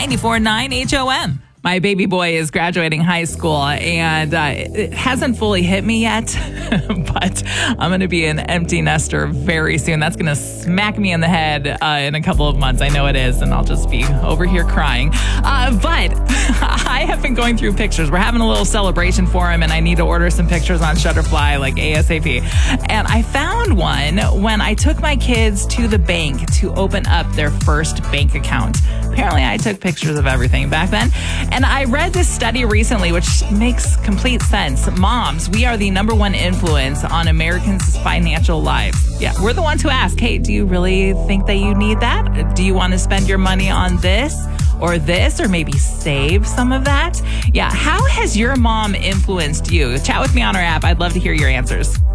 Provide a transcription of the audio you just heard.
94.9 HOM. My baby boy is graduating high school, and it hasn't fully hit me yet, but I'm going to be an empty nester very soon. That's going to smack me in the head in a couple of months. I know it is, and I'll just be over here crying. But I have been going through pictures. We're having a little celebration for him, and I need to order some pictures on Shutterfly, like ASAP. And I found one when I took my kids to the bank to open up their first bank account. Apparently, I took pictures of everything back then. And I read this study recently, which makes complete sense. Moms, we are the #1 influence on Americans' financial lives. Yeah, we're the ones who ask, hey, do you really think that you need that? Do you want to spend your money on this or maybe save some of that? Yeah, how has your mom influenced you? Chat with me on our app. I'd love to hear your answers.